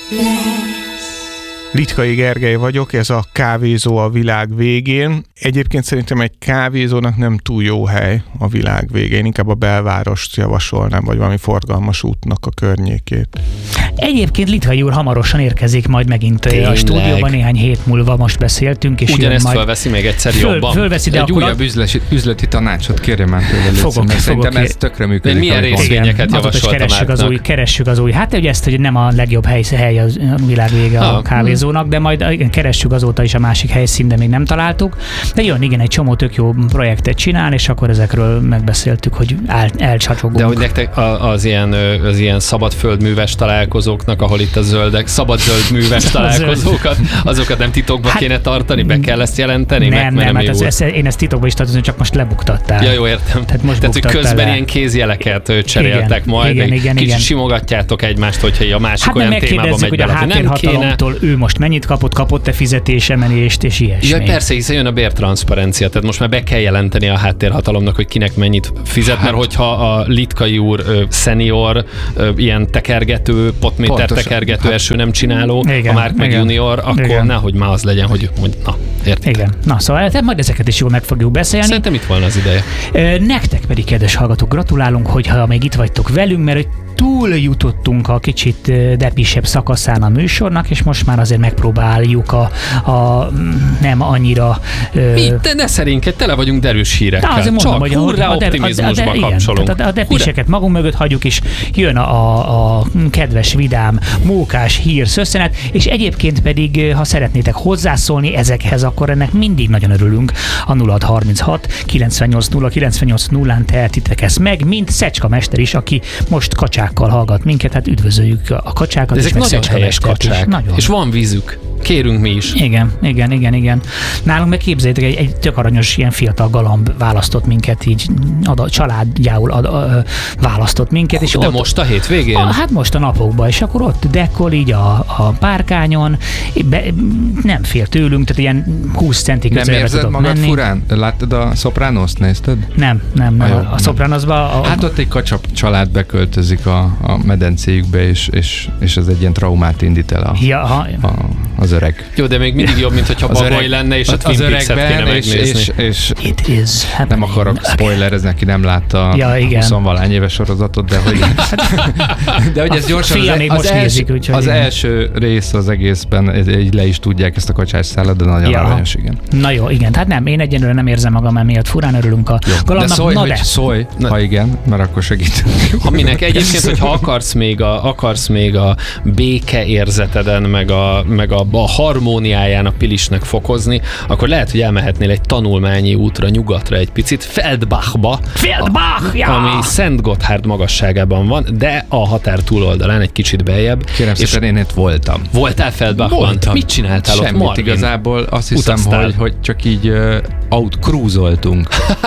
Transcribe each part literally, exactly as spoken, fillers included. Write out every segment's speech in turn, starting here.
Litkai Gergely vagyok, ez a Kávézó a világ végén. Egyébként szerintem egy kávézónak nem túl jó hely a világ végén, inkább a belvárost javasolnám, vagy valami forgalmas útnak a környékét. Egyébként Litkai úr hamarosan érkezik majd megint Tényleg. a stúdióban, néhány hét múlva most beszéltünk. És ugyanezt majd... fölveszi még egyszer Föl, jobban. Fölveszi, de egy akkor újabb üzleti, üzleti tanácsot kérjem már tőle. Fogok, fogok, Szerintem fogok, ez tökre működik. De milyen részvényeket javasoltam az új, keressük az új. Hát ugye ezt, hogy nem a legjobb hely, hely a világ vége a kávézónak, de majd keressük azóta is a másik helyszín, de még nem találtuk. De jön, igen, egy csomó tök jó projektet csinál, és akkor ezekről megbeszéltük, hogy el, elcsacsogunk. De hogy nektek az ilyen, az ilyen szabadföldműves találkozóknak, ahol itt a zöldek, szabad-zöld műves találkozókat, azokat nem titokba hát, kéne tartani, be kell ezt jelenteni? Nem, meg, nem, hát ez, ez, én ezt titokba is tartozom, csak most lebuktattál. Ja, jó, értem. Tehát, most Tehát hogy közben le. ilyen kézjeleket cseréltek igen, majd, igen, igen, kicsit igen. simogatjátok egymást, hogyha a másik hát olyan témába megy hogy bele, a háttérhatalomtól ő most mennyit kapott, kapott-e fizetésemelést, és ilyesmi. Ja, persze, hiszen jön a bértranszparencia, tehát most már be kell jelenteni a háttérhatalomnak, hogy kinek mennyit fizet, hát. Mert hogyha a Litkai úr ö, senior, ö, ilyen tekergető, potméter Pontosan. tekergető hát. első nem csináló, igen, a Mark meg junior, akkor igen. nehogy már az legyen, hogy, hogy na, érted? Igen. Na, szóval majd ezeket is jól meg fogjuk beszélni. Szerintem itt volna az ideje. Nektek pedig, kedves hallgatók, gratulálunk, hogyha még itt vagytok velünk, mert túl jutottunk a kicsit depisebb szakaszán a műsornak, és most már azért megpróbáljuk a, a nem annyira... Mi? De ne szerénykedj, tele vagyunk derűs hírekkel. Mondom, Csak hogy hurrá a, optimizmusba a, a, a, kapcsolunk. A, a depiseket magunk mögött hagyjuk, és jön a, a, a kedves, vidám, mókás hírszösszenet, és egyébként pedig, ha szeretnétek hozzászólni ezekhez, akkor ennek mindig nagyon örülünk. A nulla hat harminchat kilencvennyolc nulla kilencvennyolc nullán tehetitek ezt meg, mint Szecska mester is, aki most kacsákkal hallgat minket, hát üdvözöljük a kacsákat. De ezek és nagyon helyes kacsák, nagyon. És van vízük. Kérünk mi is. Igen, igen, igen, igen. Nálunk meg képzeljétek, egy, egy tök aranyos ilyen fiatal galamb választott minket, így ad, családjául ad, a, választott minket. És de ott, most a hétvégén? A, hát most a napokban, és akkor ott dekkol így a, a párkányon, be, nem fél tőlünk, tehát ilyen húsz centi közelbe Nem érzed magad menni. furán? Láttad a Sopranost, nézted? Nem, nem, nem. A, a, a Sopranosba... A, hát ott egy kacsa család beköltözik a, a medencéjükbe, és, és, és ez egy ilyen traumát indít el a, ja, ha, a, az öreg. Jó, de még mindig jobb, mint hogyha bagoly öreg, lenne, és a Twin Peaks-et kéne megnézni. És, és, és is nem akarok spoilerezni, aki nem látta ja, a huszonvalány éves sorozatot, de hogy, de hogy ez gyorsan az, az, az, első, nézik, az első rész az egészben, így le is tudják ezt a kacsás szállat, de nagyon ja. aranyos, igen. Na jó, igen, hát nem, én egyenlőre nem érzem magam emiatt, furán örülünk a galamnak. De szólj, na hogy de. szólj, ha igen, mert akkor segítünk. Aminek egyébként, hogyha akarsz még a, akarsz még a béke érzeteden, meg a, meg a, a harmóniáján a Pilisnek fokozni, akkor lehet, hogy elmehetnél egy tanulmányi útra, nyugatra egy picit, Feldbachba, Feldbach, ja! ami Szent Gotthárd magasságában van, de a határ túloldalán egy kicsit beljebb. Kérem szépen, én itt voltam. Voltál Feldbachban? Voltam. Mit csináltál Semmit, ott, Marvin? Igazából azt hiszem, Utaztál. hogy, hogy csak így uh, out cruisoltunk.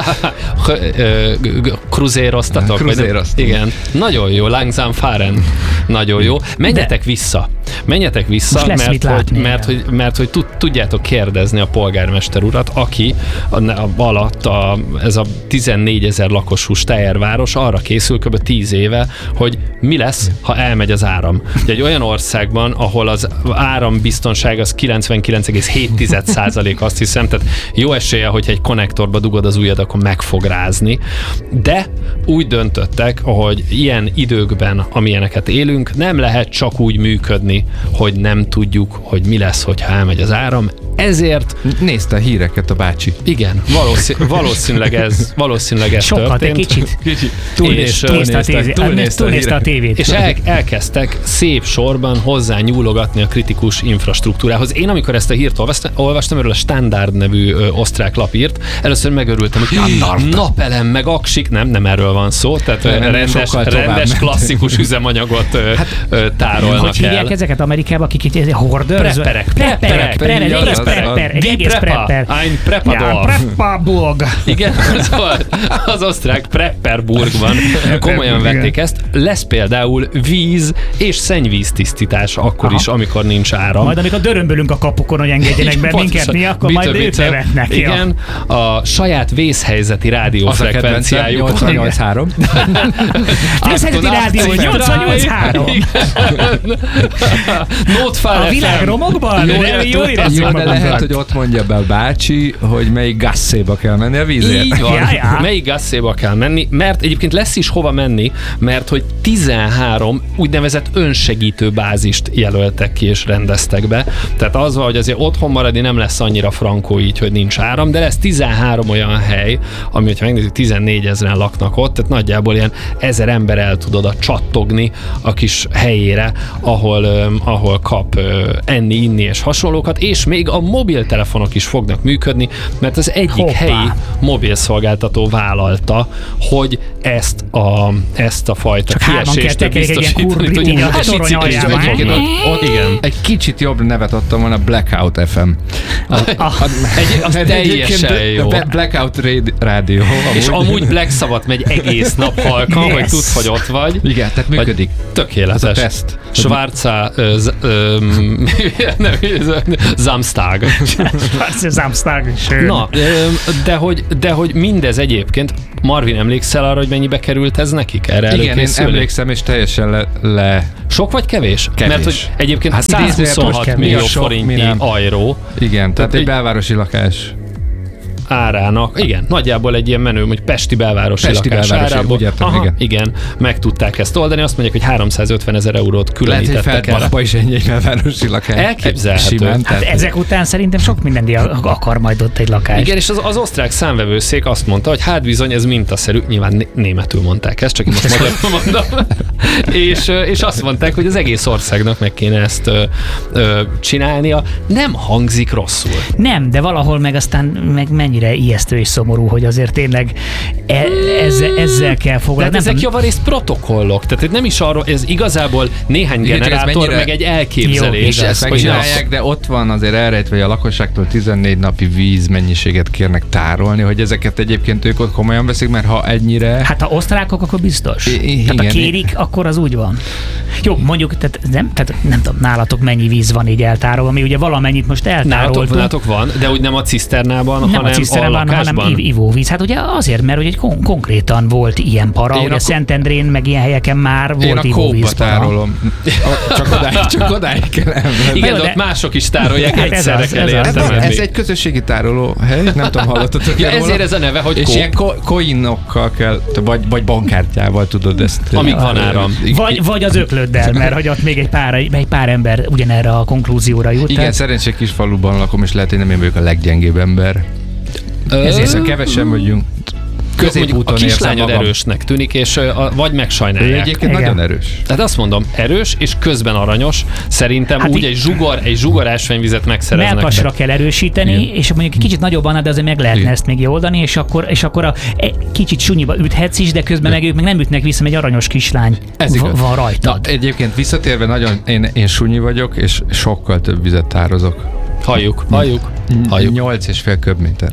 Kruzéroztatok? Kruzéroztunk. Igen. Nagyon jó, langsam fahren. Nagyon jó. Menjetek de... vissza. Menjetek vissza, mert hogy, látni, mert, hogy, mert hogy tudjátok kérdezni a polgármester urat, aki alatt a, ez a tizennégyezer lakosú Steyr-város arra készül kb. tíz éve, hogy mi lesz, ha elmegy az áram. Egy olyan országban, ahol az árambiztonság az kilencvenkilenc egész hét százalék, azt hiszem, tehát jó esélye, hogyha egy konnektorba dugod az ujjad, akkor meg fog rázni. De úgy döntöttek, hogy ilyen időkben, amilyeneket élünk, nem lehet csak úgy működni, hogy nem tudjuk, hogy mi lesz, hogyha elmegy az áram. Ezért... Nézte a híreket a bácsi. Igen, valószín, valószínűleg ez, valószínűleg ez sokat, történt. Sokat, egy kicsit. Kicsit. Túlnézte a tévét. És el, elkezdtek szép sorban hozzá nyúlogatni a kritikus infrastruktúrához. Én, amikor ezt a hírt olvastam, erről a Standard nevű ö, osztrák lap írt, először megörültem, hogy napelem, meg aksik, nem, nem erről van szó, tehát nem, rendes, rendes klasszikus üzemanyagot ö, hát, ö, tárolnak hogy el. Hogy hívják ezeket Amerikában, akik itt hoarders? Prepperek. Prepperek. prepper, egy egész prepper. Ein Preppador. Ja, Preppaburg. Igen, szóval az osztrák Prepperburgban komolyan vették ezt. Lesz például víz és szennyvíz tisztítás akkor Aha. is, amikor nincs áram. Majd amikor dörömbölünk a kapukon, hogy engedjenek be minket, mi, akkor majd ők nevetnek. Igen, a saját vészhelyzeti rádiófrekvenciájuk. nyolcvannyolc három. Vészhelyzeti rádió, nyolcvannyolc három. Notfall a világ romokban? Jó, jó, jó, de lehet, hogy ott mondja be a bácsi, hogy melyik gasszéba kell menni a vízért. Így van. Ja, ja. Melyik gasszéba kell menni, mert egyébként lesz is hova menni, mert hogy tizenhárom úgynevezett önsegítő bázist jelöltek ki és rendeztek be. Tehát az van, hogy azért otthon maradni nem lesz annyira frankó így, hogy nincs áram, de lesz tizenhárom olyan hely, ami, hogyha megnézzük, tizennégy ezeren laknak ott, tehát nagyjából ilyen ezer ember el tud oda csattogni a kis helyére, ahol, um, ahol kap uh, enni, inni és hasonlókat, és még a mobiltelefonok is fognak működni, mert az egyik Hoppá. helyi mobilszolgáltató vállalta, hogy ezt a, ezt a fajta kiesést biztosítani tudja. Igen. Egy kicsit jobb nevet adtam volna Blackout ef em. Az teljesen jó. Blackout Rádió. És amúgy Black Sabbath megy egész nap halkan, yes. hogy tudd, hogy ott vagy. Igen, tehát működik. Tökéletes. Az a teszt. Schwarza Samstag. Schwarza Samstag. Na, de hogy, de hogy mindez egyébként, Marvin, emlékszel arra, hogy mennyibe került ez nekik? Erre igen, én emlékszem, és teljesen le, le... Sok vagy kevés? Kevés. Mert hogy egyébként hát száz huszonhat millió forintnyi ajró. Igen, tehát egy belvárosi lakás árának, igen, nagyjából egy ilyen menő, hogy pesti belvárosi pesti lakás belvárosi, árából. értem, Aha, igen. igen, meg tudták ezt oldani, azt mondják, hogy háromszázötven ezer eurót különítettek el. Lehet, hogy Feldbachba is egy belvárosi lakás. Elképzelhető. Simán, hát ezek után szerintem sok mindenki akar majd ott egy lakást. Igen, és az, az osztrák számvevőszék azt mondta, hogy hát bizony ez mintaszerű, nyilván né- németül mondták ezt, csak én most magyarul mondom. és, és azt mondták, hogy az egész országnak meg kéne ezt ö, ö, csinálnia. Nem hangzik rosszul. Nem, de valahol meg aztán meg mennyire ijesztő és szomorú, hogy azért tényleg e- ezzel, ezzel kell foglalkozni. De ezek javarészt protokollok, tehát nem is arról, ez igazából néhány igen, generátor, mennyire... meg egy elképzelés. Jó, ezt megcsinálják, de ott van azért elrejtve, hogy a lakosságtól tizennégy napi víz mennyiséget kérnek tárolni, hogy ezeket egyébként ők ott komolyan veszik, mert ha ennyire... Hát ha osztrákok, akkor biztos. I- igen, tehát ha kérik, I- akkor az úgy van. Jó, mondjuk, tehát nem, tehát nem tudom, nálatok mennyi víz van így eltárolva, ami ugye valamennyit most eltároltunk. Nálatok, nálatok van, de úgy nem a ciszternában, nem hanem a, ciszternában, a lakásban. hanem ivóvíz. Hát ugye azért, mert ugye kon- konkrétan volt ilyen para, én ugye a Szentendrén, meg ilyen helyeken már volt ivóvíz para. Tárolom. Csak odáig, csak odáig kell elmenni. Igen, de ott mások is tárolják, hát egyszerre kell értem. Ez egy közösségi tárolóhely, nem tudom, hallottatok ja, ezért ez a neve, hogy és ilyen coinokkal kell, vagy, vagy bankkártyával tudod ezt. Amíg van áram. Vagy, vagy az öklöddel, mert hogy ott még egy pár, egy pár ember ugyanerre a konklúzióra jut. Igen, szerencsés kis faluban lakom, és lehet, hogy nem én vagyok a leggyengébb ember. Ezért kevesen vagyunk. Középúton a kislányod erősnek tűnik, és a, vagy megsajnálják. Ő egyébként igen. Nagyon erős. Tehát azt mondom, erős, és közben aranyos. Szerintem hát úgy egy zsugor, egy zsugor ásványvizet megszereznek. Melkasra kell erősíteni, igen. És mondjuk egy kicsit nagyobb annál, de azért meg lehetne igen. Ezt még oldani, és akkor, és akkor a, egy kicsit sunyiba üthetsz is, de közben meg ők meg nem ütnek vissza, mert egy aranyos kislány Ez v- van rajtad. Na, egyébként visszatérve nagyon, én, én sunyi vagyok, és sokkal több vizet tározok. Halljuk, halljuk. halljuk. nyolc és fél köbméter.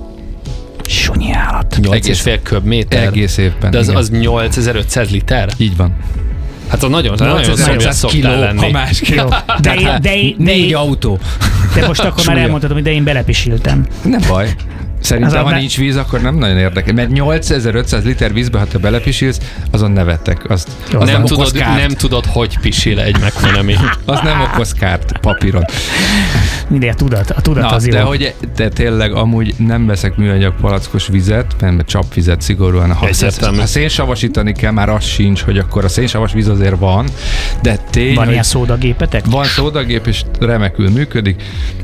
Sunyi állat. nyolc és fél köbméter? Egész évben. De az, az nyolcezer-ötszáz liter? Így van. Hát az nagyon, nagyon szomjas szoktál lenni. Ha más kiló. De, én, de, én, de négy autó. De most akkor Súlya. Már elmondhatom, hogy de én belepisiltem. Nem baj. Szerintem, ha nincs víz, akkor nem nagyon érdekel. Mert nyolcezer-ötszáz liter vízbe, ha te belepisilsz, azon nevettek. Azt, az nem, nem, tudod, nem tudod, hogy pisil egy megfonemi. Az nem okoz kárt papíron. Mindegy, a tudat, a tudat Na, az jó. De hogy de tényleg amúgy nem veszek műanyag palackos vizet, mert csapvizet szigorúan. Ha, ha szénsavasítani kell, már az sincs, hogy akkor a szénsavas víz azért van. De tény, van ilyen szódagépetek? Van szódagép, és remekül működik.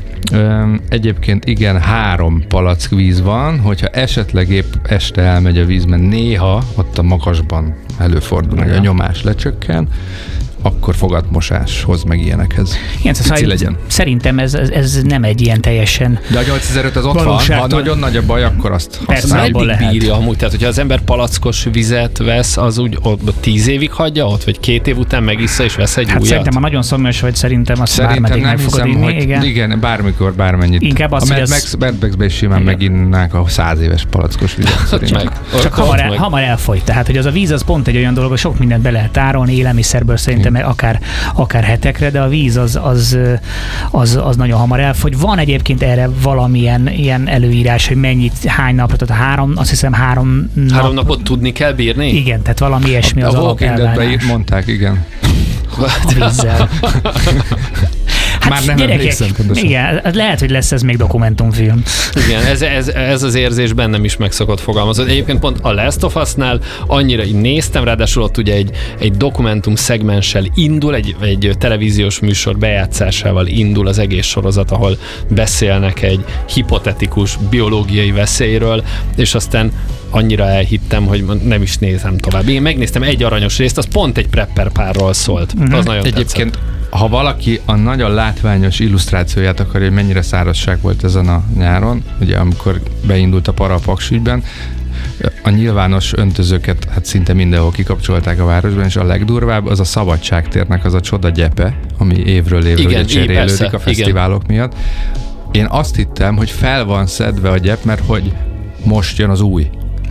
Üm, egyébként igen, három palack víz van, hogyha esetleg épp este elmegy a víz, mert néha ott a magasban előfordul, hogy a nyomás lecsökken, akkor fogatmosáshoz, meg ilyenekhez. Igen, szóval legyen. Szerintem ez, ez nem egy ilyen teljesen de a nyolcezer-öt az ott van, ha nagyon nagy a baj, akkor azt használja. Meddig bírja amúgy? Tehát, hogyha az ember palackos vizet vesz, az úgy ott tíz évig hagyja ott, vagy két év után megissza és vesz egy hát újat? Szerintem, ha nagyon szomjas vagy, szerintem azt bármeddig meg fogod inni. Hogy igen. igen, bármikor, bármennyit. Inkább az, a Mad Max-ben is simán meginnák a száz éves palackos vizet. Meg. Csak hamar, el, hamar elfogy. Tehát, hogy az a víz az pont egy olyan dolog, hogy sok mindent be lehet tárolni, élelmiszerből szerintem hmm. akár, akár hetekre, de a víz az, az, az, az nagyon hamar elfogy. Van egyébként erre valamilyen ilyen előírás, hogy mennyit, hány napra, tehát három, azt hiszem három nap. Három napot tudni kell bírni? Igen, tehát valami ilyesmi az alapelvárás. Mondták, igen. A vízzel. Hát már nem emlékszem pontosan. Igen, lehet, hogy lesz ez még dokumentumfilm. Igen, ez, ez, ez az érzés bennem is meg szokott fogalmazni. Egyébként pont a Last of Us-nál annyira így néztem, ráadásul ott ugye egy, egy dokumentum szegmenssel indul, egy, egy televíziós műsor bejátszásával indul az egész sorozat, ahol beszélnek egy hipotetikus biológiai veszélyről, és aztán annyira elhittem, hogy nem is nézem tovább. Én megnéztem egy aranyos részt, az pont egy prepper párról szólt. Mm-hmm. Az nagyon Egyébként, tetszett. Ha valaki a nagyon látványos illusztrációját akarja, hogy mennyire szárazság volt ezen a nyáron, ugye amikor beindult a para a Paksügyben, a nyilvános öntözőket hát szinte mindenhol kikapcsolták a városban, és a legdurvább az a Szabadságtérnek az a csoda gyepe, ami évről évre igen, cserélődik persze, a fesztiválok igen. miatt. Én azt hittem, hogy fel van szedve a gyep, mert hogy most jön az új.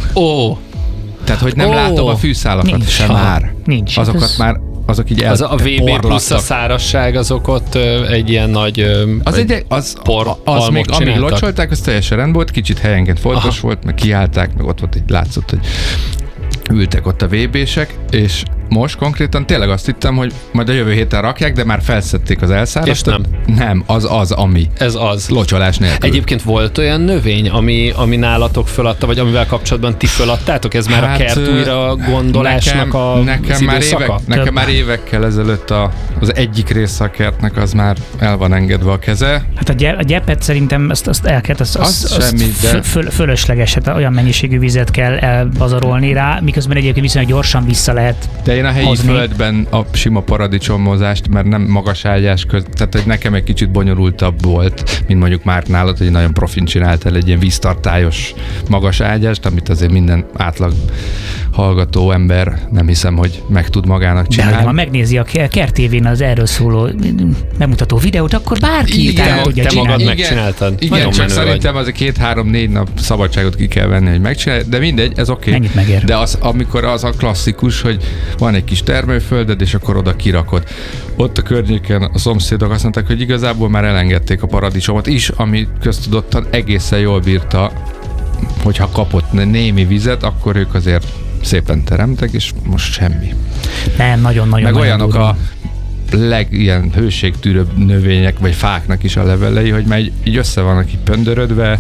Ó! Tehát, hogy nem oh. látom a fűszálakat nincs. sem már. Nincs. Azokat ez... már azok így el, az a vé bé plusz a szárazság, azok ott ö, egy ilyen nagy ö, az egy, az, por, az még amíg locsolták, az teljesen rendben volt, kicsit helyenként foltos volt, meg kiállták, meg ott volt, egy látszott, hogy ültek ott a vé bések, és most konkrétan tényleg azt hittem, hogy majd a jövő héten rakják, de már felszedték az elszáraztat. És nem. Nem, az az, ami. Ez az. Locsolás nélkül. Egyébként volt olyan növény, ami, ami nálatok föladta, vagy amivel kapcsolatban ti föladtátok? Ez már hát, a kert újra gondolásnak nekem, a nekem már, évek, nekem már évekkel ezelőtt a, az egyik része a kertnek az már el van engedve a keze. Hát a, gyep, a gyepet szerintem azt, azt el kell, azt, az azt, semmi, azt de... föl, fölösleges, hát olyan mennyiségű vizet kell elpazarolni rá, miközben egyébként viszonylag gyorsan vissza lehet. De én a helyi hozni. Földben a sima paradicsomozást, mert nem magas ágyás köz, tehát hogy nekem egy kicsit bonyolultabb volt, mint mondjuk már nálad, hogy nagyon profin csináltál egy ilyen víztartályos magas ágyást, amit azért minden átlag hallgató ember nem hiszem, hogy meg tud magának csinálni. De ha megnézi a Kert té vén az erről szóló bemutató videót, akkor bárki igen, tudja te csinálni. Magad megcsináltad. Igen, igen csak szerintem az két három-négy nap szabadságot ki kell venni, hogy megcsinálj, de mindegy, ez oké. Okay. Mennyit megér? De az, amikor az a klasszikus, hogy van egy kis termőfölded, és akkor oda kirakod. Ott a környéken a szomszédok azt mondták, hogy igazából már elengedték a paradicsomot is, ami köztudottan egészen jól bírta, hogyha kapott némi vizet, akkor ők azért szépen teremtek, és most semmi. Nem, nagyon-nagyon. Meg nagyon olyanok durva. a leg ilyen hőségtűrőbb növények, vagy fáknak is a levelei, hogy már így, így össze vannak így pöndörödve,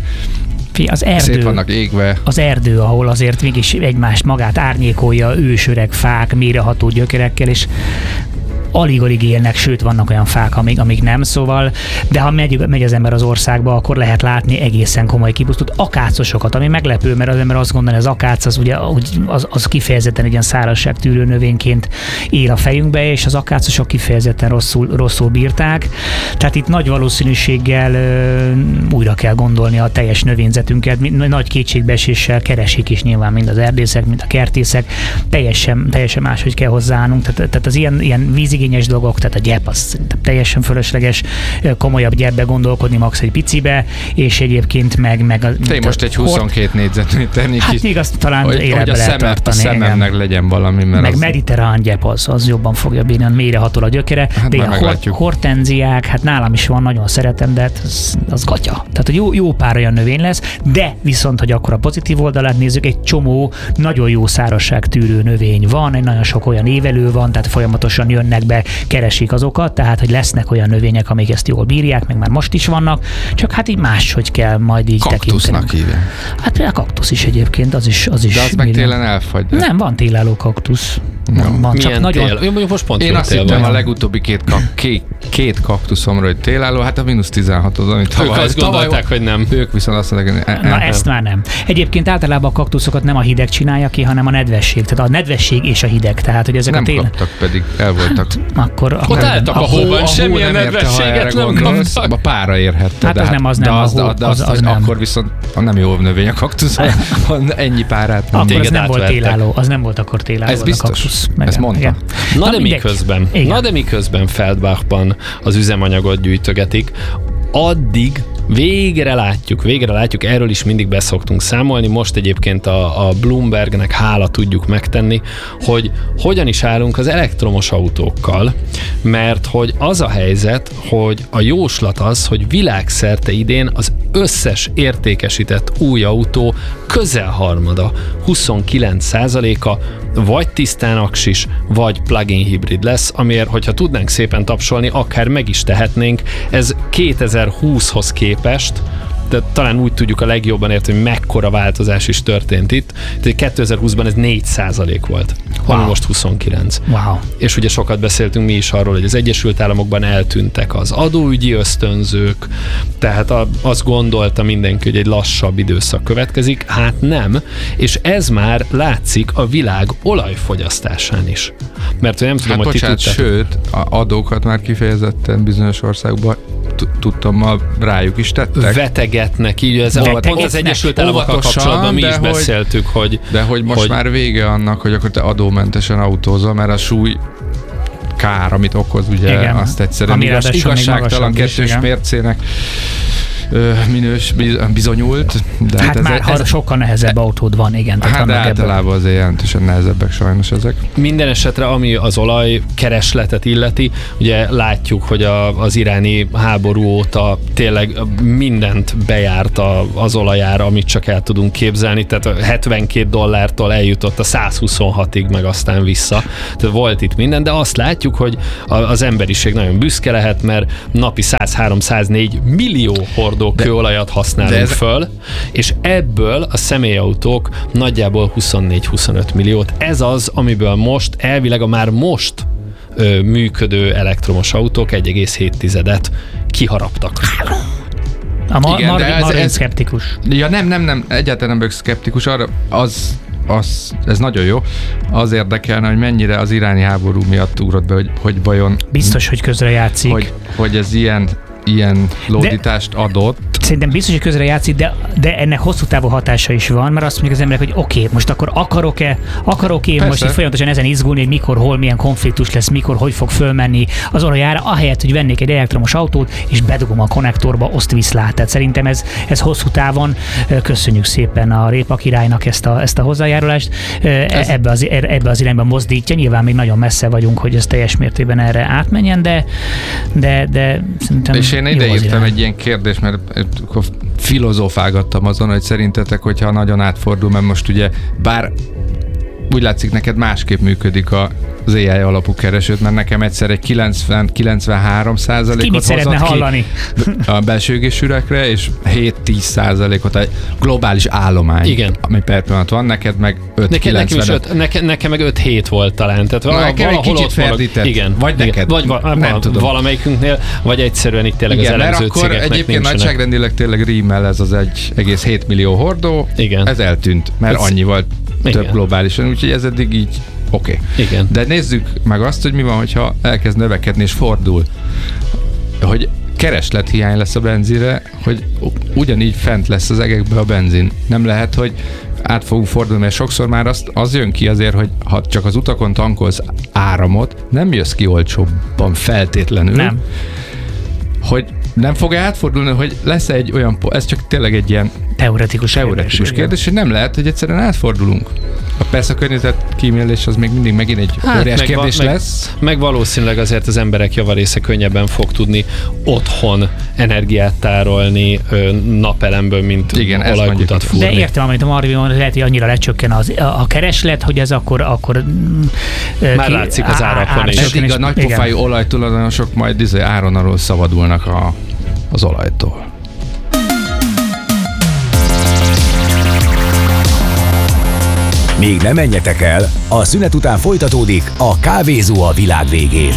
az erdő, szét vannak égve. Az erdő, ahol azért mégis egymást magát árnyékolja, ősöreg fák, mélyreható gyökerekkel, és alig-alig élnek, sőt vannak olyan fák, amik, amik nem, szóval, de ha megy, megy az ember az országba, akkor lehet látni egészen komoly kipusztult akácosokat, ami meglepő, mert az ember azt gondolja, hogy az akác az, ugye, az, az kifejezetten egy ilyen szárazságtűrő növényként él a fejünkbe, és az akácosok kifejezetten rosszul, rosszul bírták. Tehát itt nagy valószínűséggel ö, újra kell gondolni a teljes növényzetünket, nagy kétségbeeséssel keresik is nyilván mind az erdészek, mind a kertészek, teljesen, teljesen máshogy kell hozzáállnunk, tehát, tehát az ilyen, ilyen vízig dolgok, tehát a gyep az szerintem teljesen fölösleges, komolyabb gyepbe gondolkodni, max egy picibe, és egyébként meg... meg a, Te most egy huszonkét négyzetméternyi hát még azt talán hogy, életbe hogy lehet tartani. A szememnek legyen valami, mert meg az... mediterrán gyep az, az jobban fogja bírni, mélyre hatol a gyökere, hát de a hor- hortenziák, hát nálam is van, nagyon szeretem, de hát az, az gatya. Tehát, hogy jó, jó pár olyan növény lesz, de viszont, hogy akkor a pozitív oldalát nézzük, egy csomó nagyon jó szárazságtűrő növény van, egy nagyon sok olyan évelő van, tehát folyamatosan jönnek be, keresik azokat, tehát hogy lesznek olyan növények, amik ezt jól bírják, meg már most is vannak, csak hát így máshogy kell majd így kaktusznak hívják. Hát például a kaktusz is egyébként, az is az is. De az meg télen elfagy. De... Nem, van télálló kaktusz. Van, van, csak nagyon... tél? Én most pont Én azt hittem a legutóbbi két, kak, két, két kaktuszomra, hogy télálló, hát a mínusz tizenhat az, amit tavaly. Ők azt gondolták, hogy nem. Ők viszont azt mondták, hogy ne, Na nem. Ezt már nem. Egyébként általában a kaktuszokat nem a hideg csinálja ki, hanem a nedvesség. Tehát a nedvesség és a hideg. Tehát, hogy ezek nem a télen... kaptak, pedig el voltak ott akkor... Ott akkor álltak a, a hóban, semmilyen nedvességet nem kaptak. A pára érhette. Hát az nem, az de nem. Az, a hó, de az, az, az nem. Akkor viszont nem jó növény a kaktusz, ennyi párát nem. Akkor az nem volt télálló, az nem volt akkor télálló. Ez biztos, ezt mondta. Na de miközben, na de miközben Feldbachban az üzemanyagot gyűjtögetik, addig végre látjuk, végre látjuk, erről is mindig beszoktunk számolni, most egyébként a, a Bloombergnek hála tudjuk megtenni, hogy hogyan is állunk az elektromos autókkal, mert hogy az a helyzet, hogy a jóslat az, hogy világszerte idén az összes értékesített új autó közel harmada, huszonkilenc százaléka vagy tisztán aksis, vagy plug-in hibrid lesz, amiért, hogyha tudnánk szépen tapsolni, akár meg is tehetnénk. Ez kétezer-húszhoz képest, de talán úgy tudjuk a legjobban érteni, hogy mekkora változás is történt itt. Tehát kétezer-húszban ez négy százalék volt, wow. Ami most huszonkilenc. Wow. És ugye sokat beszéltünk mi is arról, hogy az Egyesült Államokban eltűntek az adóügyi ösztönzők, tehát a, azt gondolta mindenki, hogy egy lassabb időszak következik, hát nem, és ez már látszik a világ olajfogyasztásán is. Mert nem tudom, hát hogy bocsánat, ti tudtátok. Sőt, adókat már kifejezetten bizonyos országokban tudtam, rájuk is tettek. Vetegetnek, így ez Vetegetnek. pont az Egyesült Államokkal kapcsolatban mi is hogy, beszéltük, hogy... De hogy most hogy, már vége annak, hogy akkor te adómentesen autózol, mert a súly kár, amit okoz, ugye, igen, azt egyszerűen igaz, igazságtalan kettős is, mércének minős, bizonyult. De hát, hát már ez, ez, sokkal nehezebb autód van, igen. Hát de általában azért jelentősen nehezebbek sajnos ezek. Minden esetre, ami az olaj keresletet illeti, ugye látjuk, hogy a, az iráni háború óta tényleg mindent bejárt a, az olajára, amit csak el tudunk képzelni, tehát hetvenkét dollártól eljutott a százhuszonhatig, meg aztán vissza. Tehát volt itt minden, de azt látjuk, hogy az emberiség nagyon büszke lehet, mert napi száz-három-száznégy millió hordó kőolajat használunk ez... föl, és ebből a személyautók nagyjából huszonnégy-huszonöt milliót. Ez az, amiből most elvileg a már most ö, működő elektromos autók egy egész hét tizedet kiharaptak. A ma- Igen, Marvin, Marvin ez, szkeptikus. Ja nem, nem, nem, egyáltalán nem vagyok szkeptikus, arra az, az, ez nagyon jó. Az érdekelne, hogy mennyire az iráni háború miatt ugrott be, hogy, hogy vajon... Biztos, hogy közre játszik. Hogy, hogy ez ilyen ilyen lódítást de adott. Szerintem biztos, hogy közre játszik, de, de ennek hosszú távú hatása is van, mert azt mondjuk az emberek, hogy oké, okay, most akkor akarok-e, akarok én most itt folyamatosan ezen izgulni, hogy mikor, hol, milyen konfliktus lesz, mikor, hogy fog fölmenni az olajára, ahelyett, hogy vennék egy elektromos autót, és bedugom a konnektorba, oszt viszlát. Tehát szerintem ez, ez hosszú távon, köszönjük szépen a Répa királynak ezt a, ezt a hozzájárulást, ez... ebbe, az, ebbe az irányba mozdítja. Nyilván még nagyon messze vagyunk, hogy ez teljes mértékben erre átmenjen, de, de, de szerintem és én ide írtam egy ilyen kérdést, mert filozofálgattam azon, hogy szerintetek, hogyha nagyon átfordul, mert most ugye bár úgy látszik neked másképp működik a az á i alapú keresőt, mert nekem egyszer egy kilencven-kilencvenhárom százalékot hozott hallani? Ki a belső égésűrekre, és hét-tíz százalékot egy globális állomány, igen, ami per pillanat van, neked meg öt-kilencvenöt. Nekem, nekem meg öt-hét volt talán. Tehát vala, nekem egy kicsit ferdített. Igen. Vagy igen. neked. Vagy va, nem tudom. Valamelyikünknél, vagy egyszerűen itt tényleg igen, az elemző cégeknek nincsenek. Egyébként nagyságrendileg tényleg rímmel ez az egy egész hét millió hordó, igen, ez eltűnt, mert ez annyi volt több globálisan, úgyhogy ez eddig így oké. Okay. De nézzük meg azt, hogy mi van, hogyha elkezd növekedni és fordul. Hogy kereslethiány lesz a benzinre, hogy ugyanígy fent lesz az egekbe a benzin. Nem lehet, hogy át fogunk fordulni, mert sokszor már azt, az jön ki azért, hogy ha csak az utakon tankolsz áramot, nem jössz ki olcsóbban feltétlenül. Nem. Hogy nem fog átfordulni, hogy lesz egy olyan, ez csak tényleg egy ilyen teoretikus, teoretikus kérdés, kérdés, hogy nem lehet, hogy egyszerűen átfordulunk. A persze a környezet kímélés az még mindig megint egy hát, óriás meg kérdés va- lesz. Meg, meg valószínűleg azért az emberek javarésze könnyebben fog tudni otthon energiát tárolni napelemből, mint igen, olajkutat fúrni. De értem, amit a Marvin mondja, lehet, hogy annyira lecsökken az, a kereslet, hogy ez akkor... akkor már ki, látszik az árakon is. Pedig a nagypofájú olajtulajdonosok majd izé áron alól szabadulnak a, az olajtól. Még ne menjetek el, a szünet után folytatódik a Kávézó a világ végén.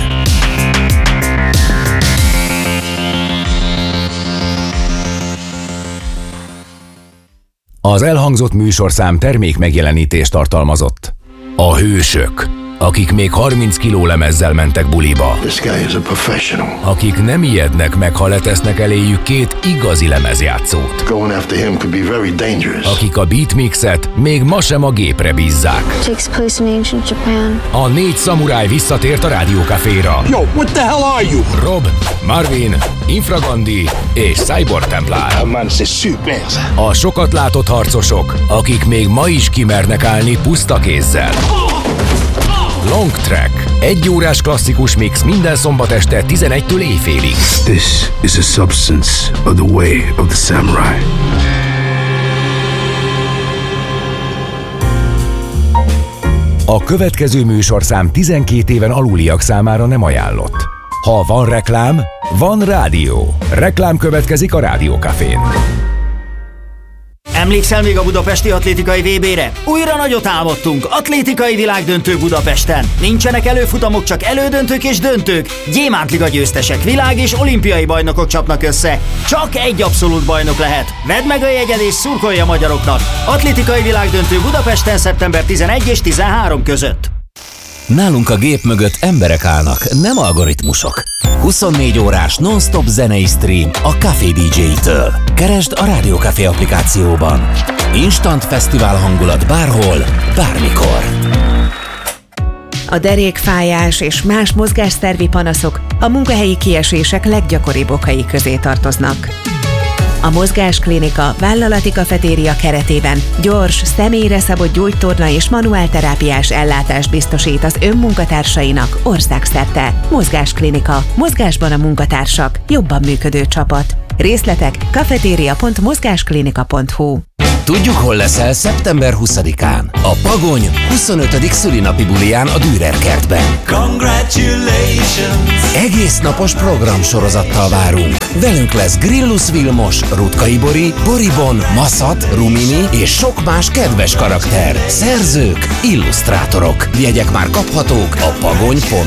Az elhangzott műsorszám termék megjelenítést tartalmazott. A Hősök. akik még harminc kiló lemezzel mentek buliba. This guy is a professional. Akik nem ijednek meg, ha letesznek eléjük két igazi lemezjátszót. Going after him could be very dangerous. Akik a beatmixet még ma sem a gépre bízzák. Takes place in ancient Japan. A négy szamuráj visszatért a Rádiókaféra. Yo, what the hell are you? Rob, Marvin, Infragandi és Cyborg Templár. Man, c'est super. A sokat látott harcosok, akik még ma is kimernek állni puszta kézzel. Long Track. Egy órás klasszikus mix minden szombat este tizenegytől éjfélig. This is a substance of the way of the samurai. A következő műsorszám tizenkét éven aluliak számára nem ajánlott. Ha van reklám, van rádió. Reklám következik a Rádiókafén. Emlékszel még a budapesti atlétikai vé bére? Újra nagyot álmodtunk, atlétikai világdöntő Budapesten. Nincsenek előfutamok, csak elődöntők és döntők. Gyémántliga győztesek, világ és olimpiai bajnokok csapnak össze. Csak egy abszolút bajnok lehet. Vedd meg a jegyed és szurkolj a magyaroknak. Atlétikai világdöntő Budapesten szeptember tizenegy és tizenhárom között. Nálunk a gép mögött emberek állnak, nem algoritmusok. huszonnégy órás non-stop zenei stream a Café dé dzsé-től. Keresd a Rádiókafé applikációban. Instant fesztivál hangulat bárhol, bármikor. A derékfájás és más mozgásszervi panaszok a munkahelyi kiesések leggyakoribb okai közé tartoznak. A Mozgásklinika vállalati kafetéria keretében gyors, személyre szabott gyógytorna és manuálterápiás ellátást biztosít az önmunkatársainak országszerte. Mozgásklinika. Mozgásban a munkatársak. Jobban működő csapat. Részletek kafetéria pont mozgásklinika pont hu. Tudjuk, hol leszel szeptember huszadikán. A Pagony huszonötödik szülinapi buliján a Dürer kertben. Congratulations! Egész napos programsorozattal várunk. Velünk lesz Grillus Vilmos, Rutkai Bori, Boribon, Maszat, Rumini és sok más kedves karakter. Szerzők, illusztrátorok. Jegyek már kaphatók a pagony pont